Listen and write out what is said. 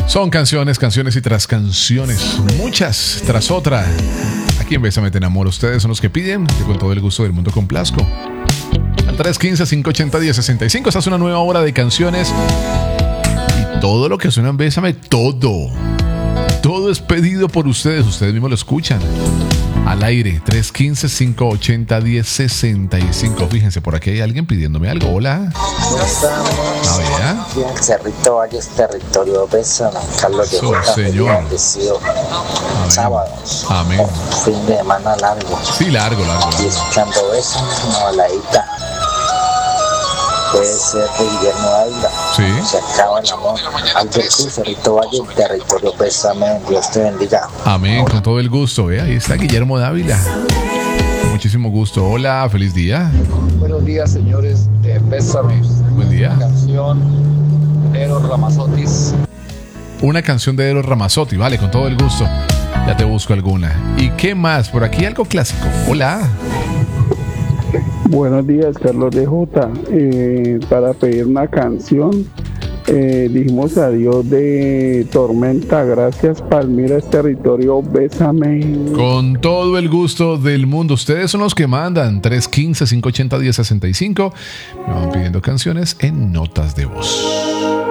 Son canciones, canciones y tras canciones, muchas tras otra. Aquí en Bésame Te Enamoro, ustedes son los que piden, yo con todo el gusto del mundo complazco. Al 315-580-1065, esta es una nueva hora de canciones. Y todo lo que suena en Bésame, todo es pedido por ustedes, ustedes mismos lo escuchan. Al aire, 315-580-1065. Fíjense, por aquí hay alguien pidiéndome algo. Hola. A ver. El Cerrito Valle es territorio Bésame. Carlos de Jota, Señor. bendecido. Sábado. Amén. Fin de semana largo. Sí, largo. Y escuchando Bésame, una baladita. Puede ser de Guillermo Ávila. Sí. Se acaba el amor. Albert Cruz, Cerrito Valle, territorio Bésame. Dios te bendiga. Amén, con todo el gusto. Ahí está Guillermo Dávila. Con muchísimo gusto. Hola, feliz día. Buenos días, señores de Bésame. Buen día. Canción Eros Ramazzotti. Una canción de Eros Ramazzotti, vale, con todo el gusto. Ya te busco alguna. ¿Y qué más? Por aquí algo clásico. Hola. Buenos días, Carlos de Jota. Para pedir una canción, dijimos adiós de Tormenta. Gracias, Palmira, es territorio Bésame. Con todo el gusto del mundo. Ustedes son los que mandan. 315-580-1065. Me van pidiendo canciones en notas de voz.